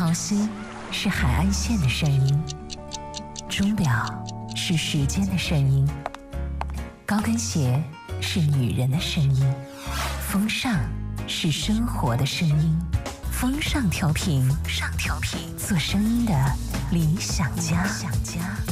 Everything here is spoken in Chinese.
潮汐是海岸线的声音，钟表是时间的声音，高跟鞋是女人的声音，风尚是生活的声音。风尚调频，做声音的理想家。